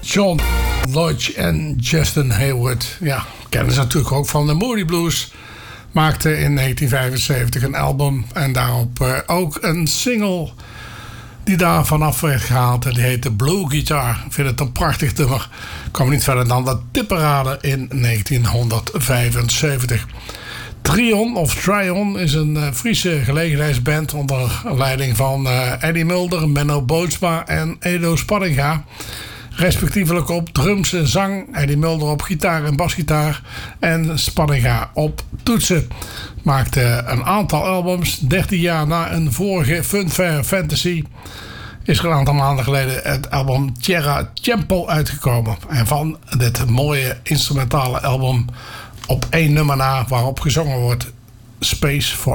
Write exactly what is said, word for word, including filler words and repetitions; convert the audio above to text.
John Lodge en Justin Hayward. Ja, kennen ze natuurlijk ook van de Moody Blues. Maakte in negentien vijfenzeventig een album en daarop uh, ook een single die daar vanaf werd gehaald. En die heette Blue Guitar. Ik vind het een prachtig nummer. Kwam niet verder dan de tipparade in negentienhonderdvijfenzeventig. Trion of Trion is een uh, Friese gelegenheidsband onder leiding van uh, Eddie Mulder, Menno Bootsma en Edo Spanninga. Respectievelijk op drums en zang, Eddie Mulder op gitaar en basgitaar en Spanninga op toetsen. Maakte een aantal albums. dertien jaar na een vorige Funfair Fantasy is er een aantal maanden geleden het album Tierra Tiempo uitgekomen. En van dit mooie instrumentale album op één nummer na waarop gezongen wordt, Space for